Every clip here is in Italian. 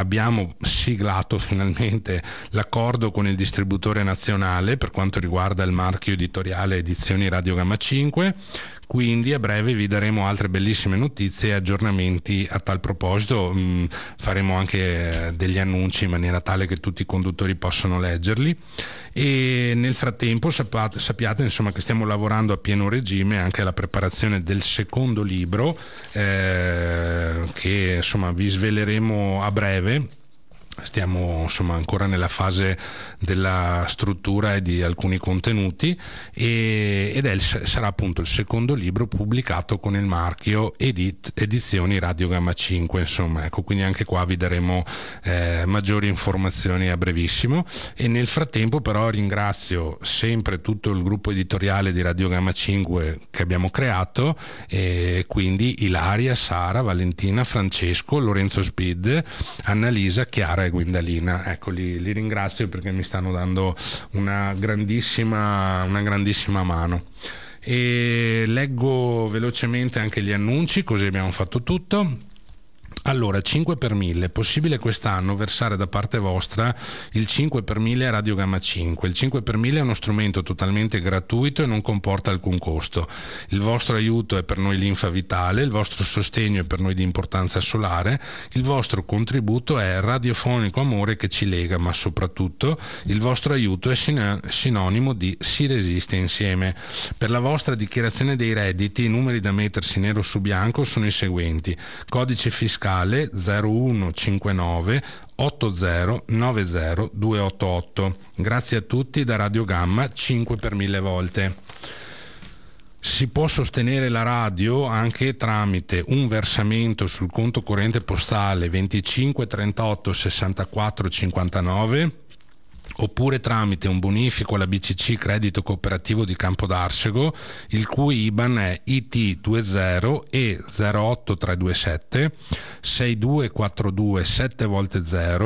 abbiamo siglato finalmente l'accordo con il distributore nazionale per quanto riguarda il marchio editoriale Edizioni Radio Gamma 5, quindi a breve vi daremo altre bellissime notizie e aggiornamenti a tal proposito. Faremo anche degli annunci in maniera tale che tutti i conduttori possano leggerli, e nel frattempo sappiate insomma che stiamo lavorando a pieno regime anche alla preparazione del secondo libro, che insomma vi sveleremo a breve. Stiamo insomma ancora nella fase della struttura e di alcuni contenuti, sarà appunto il secondo libro pubblicato con il marchio Edizioni Radio Gamma 5, insomma, ecco, quindi anche qua vi daremo maggiori informazioni a brevissimo. E nel frattempo però ringrazio sempre tutto il gruppo editoriale di Radio Gamma 5 che abbiamo creato, quindi Ilaria, Sara, Valentina, Francesco, Lorenzo Spid, Annalisa, Chiara e Guindalina. Ecco, li ringrazio perché mi stanno dando una grandissima mano. E leggo velocemente anche gli annunci, così abbiamo fatto tutto. Allora, 5 per 1000, è possibile quest'anno versare da parte vostra il 5 per 1000 a Radio Gamma 5. Il 5 per 1000 è uno strumento totalmente gratuito e non comporta alcun costo. Il vostro aiuto è per noi linfa vitale, il vostro sostegno è per noi di importanza solare, il vostro contributo è radiofonico amore che ci lega, ma soprattutto il vostro aiuto è sinonimo di si resiste insieme. Per la vostra dichiarazione dei redditi i numeri da mettersi nero su bianco sono i seguenti: codice fiscale 0159 8090 288. Grazie a tutti da Radio Gamma 5 per 1000 volte. Si può sostenere la radio anche tramite un versamento sul conto corrente postale 25 38 64 59, oppure tramite un bonifico alla BCC Credito Cooperativo di Campodarsego, il cui IBAN è IT20 e 08327 6242 7 volte 0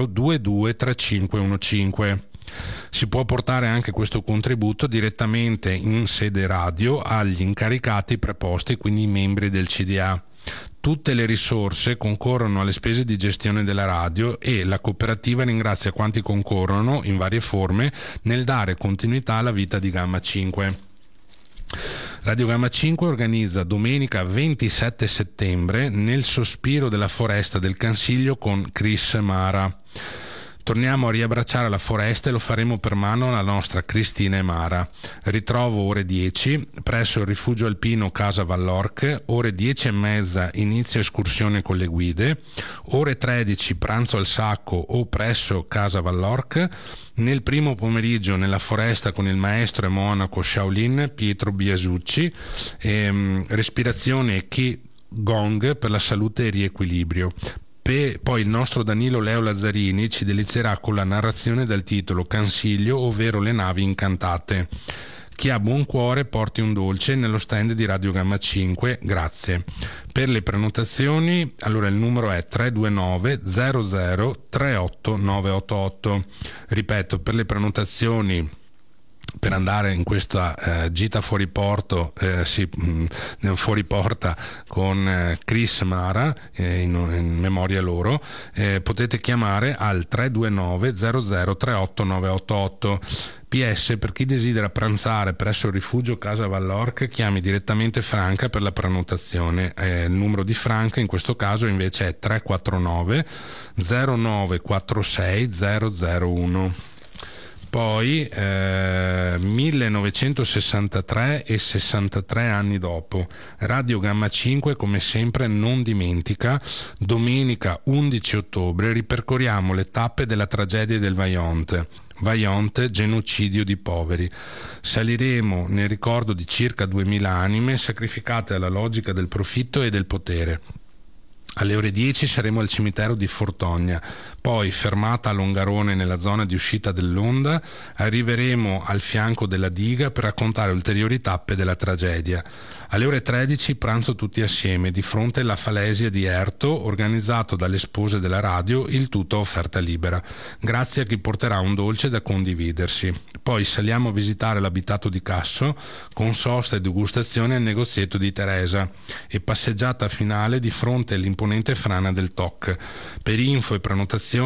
223515. Si può portare anche questo contributo direttamente in sede radio agli incaricati preposti, quindi i membri del CDA. Tutte le risorse concorrono alle spese di gestione della radio e la cooperativa ringrazia quanti concorrono in varie forme nel dare continuità alla vita di Gamma 5. Radio Gamma 5 organizza domenica 27 settembre Nel sospiro della foresta del Cansiglio con Chris Mara. Torniamo a riabbracciare la foresta e lo faremo per mano alla nostra Cristina e Mara. Ritrovo ore 10 presso il rifugio alpino Casa Vallorc, ore 10:30 inizio escursione con le guide, ore 13 pranzo al sacco o presso Casa Vallorc. Nel primo pomeriggio nella foresta con il maestro e monaco Shaolin Pietro Biasucci, respirazione e Qi Gong per la salute e riequilibrio. Poi il nostro Danilo Leo Lazzarini ci delizierà con la narrazione dal titolo Cansiglio, ovvero le navi incantate. Chi ha buon cuore porti un dolce nello stand di Radio Gamma 5, grazie. Per le prenotazioni, allora il numero è 329 00 38 988. Ripeto, per le prenotazioni per andare in questa gita fuori porto, fuori porta con Chris Mara, in memoria loro, potete chiamare al 329 00 38 988. PS, per chi desidera pranzare presso il rifugio Casa Vallorc, chiami direttamente Franca per la prenotazione. Il numero di Franca in questo caso invece è 349 0946 001. Poi 1963 e 63 anni dopo, Radio Gamma 5 come sempre non dimentica. Domenica 11 ottobre ripercorriamo le tappe della tragedia del Vajont, genocidio di poveri. Saliremo nel ricordo di circa 2000 anime sacrificate alla logica del profitto e del potere. Alle ore 10 saremo al cimitero di Fortogna, poi fermata a Longarone nella zona di uscita dell'Onda, arriveremo al fianco della diga per raccontare ulteriori tappe della tragedia. Alle ore 13 pranzo tutti assieme di fronte alla Falesia di Erto, organizzato dalle spose della radio, il tutto a offerta libera. Grazie a chi porterà un dolce da condividersi. Poi saliamo a visitare l'abitato di Casso con sosta e degustazione al negozietto di Teresa e passeggiata finale di fronte all'imponente frana del Toc. Per info e prenotazioni